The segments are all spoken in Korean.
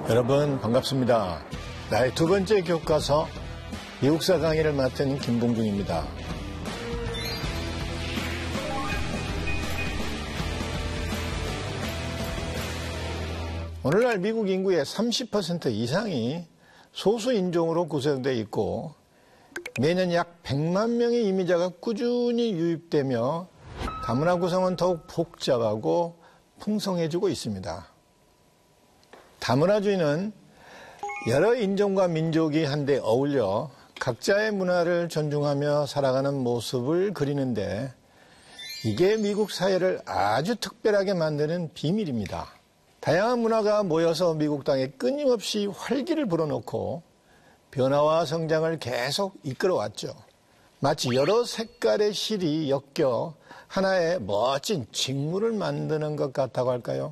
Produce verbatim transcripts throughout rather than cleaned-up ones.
여러분 반갑습니다. 나의 두 번째 교과서 미국사 강의를 맡은 김봉중입니다. 오늘날 미국 인구의 삼십 퍼센트 이상이 소수 인종으로 구성되어 있고 매년 약 백만 명의 이민자가 꾸준히 유입되며 다문화 구성은 더욱 복잡하고 풍성해지고 있습니다. 다문화주의는 여러 인종과 민족이 한데 어울려 각자의 문화를 존중하며 살아가는 모습을 그리는데 이게 미국 사회를 아주 특별하게 만드는 비밀입니다. 다양한 문화가 모여서 미국 땅에 끊임없이 활기를 불어넣고 변화와 성장을 계속 이끌어왔죠. 마치 여러 색깔의 실이 엮여 하나의 멋진 직물을 만드는 것 같다고 할까요?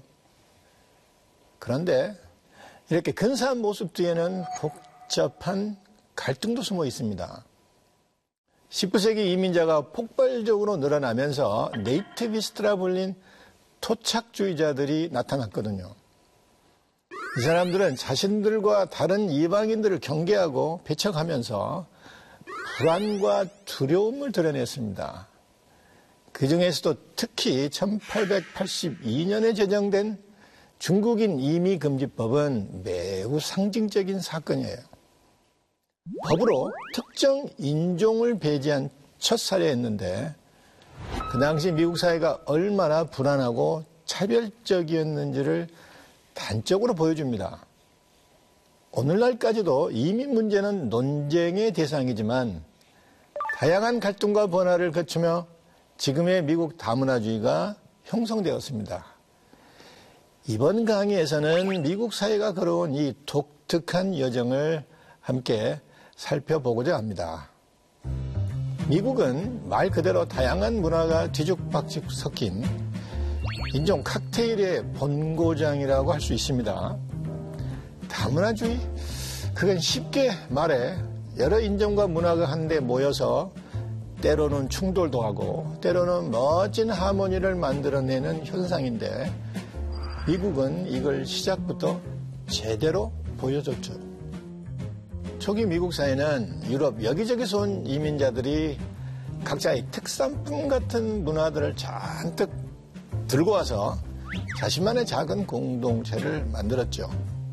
그런데 이렇게 근사한 모습 뒤에는 복잡한 갈등도 숨어 있습니다. 십구 세기 이민자가 폭발적으로 늘어나면서 네이티비스트라 불린 토착주의자들이 나타났거든요. 이 사람들은 자신들과 다른 이방인들을 경계하고 배척하면서 불안과 두려움을 드러냈습니다. 그 중에서도 특히 천팔백팔십이 년에 제정된 중국인 임의금지법은 매우 상징적인 사건이에요. 법으로 특정 인종을 배제한 첫 사례였는데 그 당시 미국 사회가 얼마나 불안하고 차별적이었는지를 단적으로 보여줍니다. 오늘날까지도 이민 문제는 논쟁의 대상이지만 다양한 갈등과 변화를 거치며 지금의 미국 다문화주의가 형성되었습니다. 이번 강의에서는 미국 사회가 걸어온 이 독특한 여정을 함께 살펴보고자 합니다. 미국은 말 그대로 다양한 문화가 뒤죽박죽 섞인 인종 칵테일의 본고장이라고 할 수 있습니다. 다문화주의? 그건 쉽게 말해 여러 인종과 문화가 한데 모여서 때로는 충돌도 하고 때로는 멋진 하모니를 만들어내는 현상인데 미국은 이걸 시작부터 제대로 보여줬죠. 초기 미국 사회는 유럽 여기저기서 온 이민자들이 각자의 특산품 같은 문화들을 잔뜩 들고 와서 자신만의 작은 공동체를 만들었죠.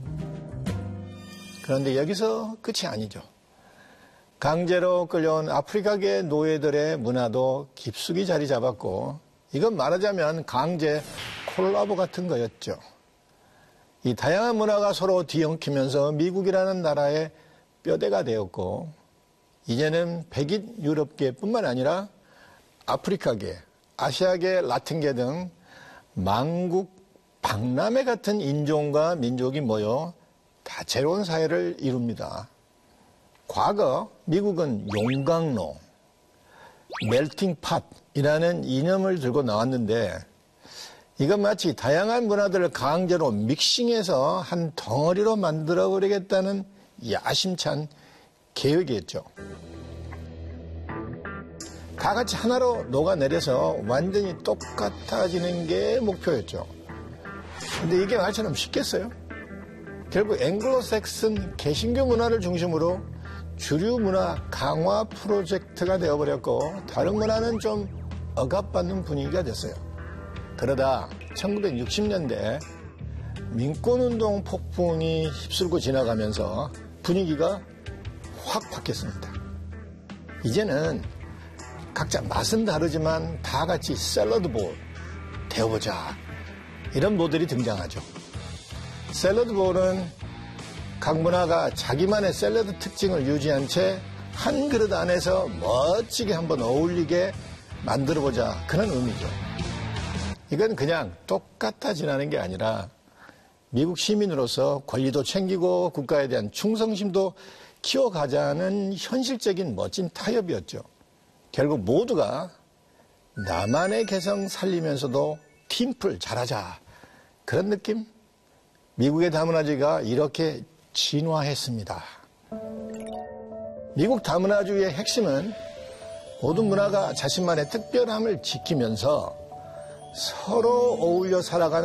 그런데 여기서 끝이 아니죠. 강제로 끌려온 아프리카계 노예들의 문화도 깊숙이 자리 잡았고 이건 말하자면 강제 콜라보 같은 거였죠. 이 다양한 문화가 서로 뒤엉키면서 미국이라는 나라의 뼈대가 되었고 이제는 백인 유럽계뿐만 아니라 아프리카계, 아시아계, 라틴계 등 만국 박람회 같은 인종과 민족이 모여 다채로운 사회를 이룹니다. 과거 미국은 용광로, 멜팅팟이라는 이념을 들고 나왔는데 이건 마치 다양한 문화들을 강제로 믹싱해서 한 덩어리로 만들어버리겠다는 야심찬 계획이었죠. 다 같이 하나로 녹아내려서 완전히 똑같아지는 게 목표였죠. 근데 이게 말처럼 쉽겠어요? 결국 앵글로색슨 개신교 문화를 중심으로 주류 문화 강화 프로젝트가 되어버렸고 다른 문화는 좀 억압받는 분위기가 됐어요. 그러다 천구백육십 년대 민권운동 폭풍이 휩쓸고 지나가면서 분위기가 확 바뀌었습니다. 이제는 각자 맛은 다르지만 다 같이 샐러드볼 데워보자 이런 모델이 등장하죠. 샐러드볼은 각 문화가 자기만의 샐러드 특징을 유지한 채 한 그릇 안에서 멋지게 한번 어울리게 만들어보자 그런 의미죠. 이건 그냥 똑같아 지나는 게 아니라 미국 시민으로서 권리도 챙기고 국가에 대한 충성심도 키워가자는 현실적인 멋진 타협이었죠. 결국 모두가 나만의 개성 살리면서도 팀플 잘하자 그런 느낌? 미국의 다문화주의가 이렇게 진화했습니다. 미국 다문화주의의 핵심은 모든 문화가 자신만의 특별함을 지키면서 서로 어울려 살아가는